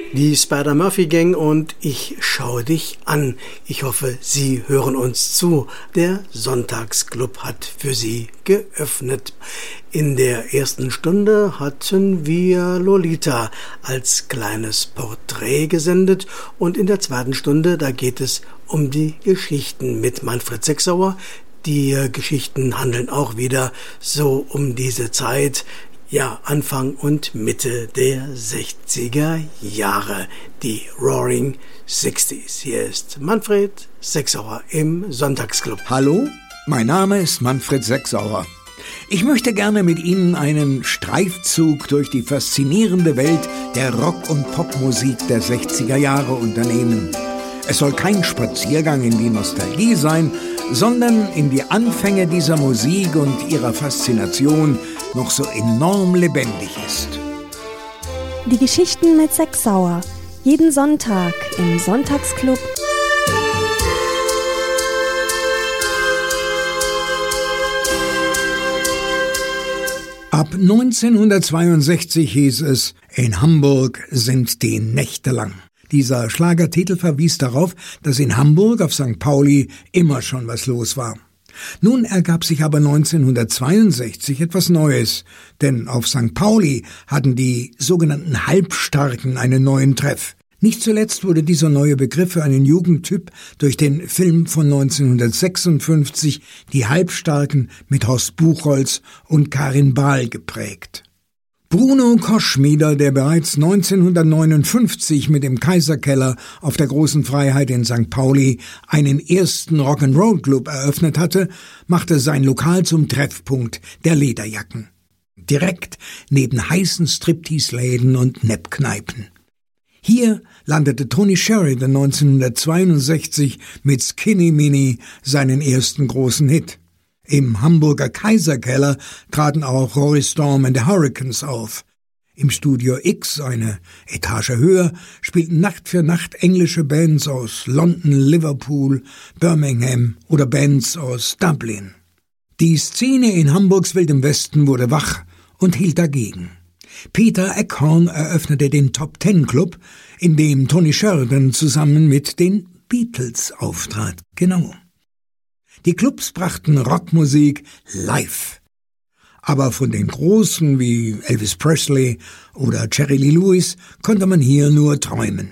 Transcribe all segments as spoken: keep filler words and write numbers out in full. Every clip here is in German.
Die Spider-Murphy-Gang und Ich schau dich an. Ich hoffe, Sie hören uns zu. Der Sonntagsclub hat für Sie geöffnet. In der ersten Stunde hatten wir Lolita als kleines Porträt gesendet und in der zweiten Stunde, da geht es um die Geschichten mit Manfred Sechsauer. Die Geschichten handeln auch wieder so um diese Zeit. Ja, Anfang und Mitte der sechziger Jahre, die Roaring Sixties. Hier ist Manfred Sechsauer im Sonntagsclub. Hallo, mein Name ist Manfred Sechsauer. Ich möchte gerne mit Ihnen einen Streifzug durch die faszinierende Welt der Rock- und Popmusik der sechziger Jahre unternehmen. Es soll kein Spaziergang in die Nostalgie sein, sondern in die Anfänge dieser Musik und ihrer Faszination noch so enorm lebendig ist. Die Geschichten mit Sechsauer. Jeden Sonntag im Sonntagsclub. Ab neunzehnhundertzweiundsechzig hieß es, in Hamburg sind die Nächte lang. Dieser Schlagertitel verwies darauf, dass in Hamburg auf Sankt Pauli immer schon was los war. Nun ergab sich aber neunzehnhundertzweiundsechzig etwas Neues, denn auf Sankt Pauli hatten die sogenannten Halbstarken einen neuen Treff. Nicht zuletzt wurde dieser neue Begriff für einen Jugendtyp durch den Film von neunzehnhundertsechsundfünfzig Die Halbstarken mit Horst Buchholz und Karin Bahl geprägt. Bruno Koschmieder, der bereits neunzehnhundertneunundfünfzig mit dem Kaiserkeller auf der Großen Freiheit in Sankt Pauli einen ersten Rock'n'Roll-Club eröffnet hatte, machte sein Lokal zum Treffpunkt der Lederjacken. Direkt neben heißen Striptease-Läden und Neppkneipen. Hier landete Tony Sheridan neunzehnhundertzweiundsechzig mit Skinny Mini seinen ersten großen Hit. Im Hamburger Kaiserkeller traten auch Rory Storm and the Hurricanes auf. Im Studio X, eine Etage höher, spielten Nacht für Nacht englische Bands aus London, Liverpool, Birmingham oder Bands aus Dublin. Die Szene in Hamburgs Wildem Westen wurde wach und hielt dagegen. Peter Eckhorn eröffnete den Top Ten Club, in dem Tony Sheridan zusammen mit den Beatles auftrat. Genau. Die Clubs brachten Rockmusik live. Aber von den Großen wie Elvis Presley oder Jerry Lee Lewis konnte man hier nur träumen.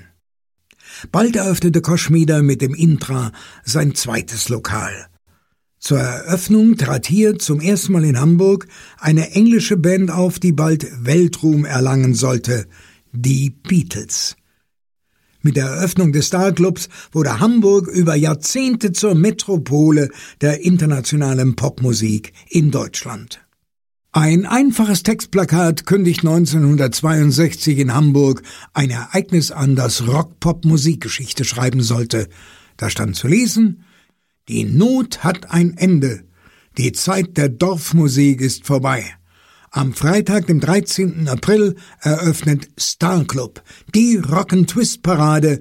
Bald eröffnete Koschmieder mit dem Intra sein zweites Lokal. Zur Eröffnung trat hier zum ersten Mal in Hamburg eine englische Band auf, die bald Weltruhm erlangen sollte, die Beatles. Mit der Eröffnung des Starclubs wurde Hamburg über Jahrzehnte zur Metropole der internationalen Popmusik in Deutschland. Ein einfaches Textplakat kündigt neunzehnhundertzweiundsechzig in Hamburg ein Ereignis an, das Rock-Pop-Musikgeschichte schreiben sollte. Da stand zu lesen: Die Not hat ein Ende. Die Zeit der Dorfmusik ist vorbei. Am Freitag, dem dreizehnten April, eröffnet Starclub, die Rock'n'Twist-Parade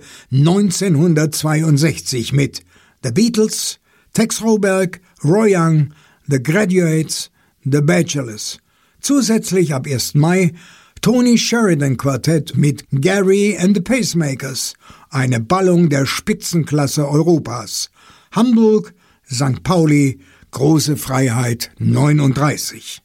neunzehnhundertzweiundsechzig mit The Beatles, Tex Roberg, Roy Young, The Graduates, The Bachelors. Zusätzlich ab ersten Mai Tony Sheridan Quartett mit Gary and the Pacemakers, eine Ballung der Spitzenklasse Europas. Hamburg, Sankt Pauli, Große Freiheit neununddreißig.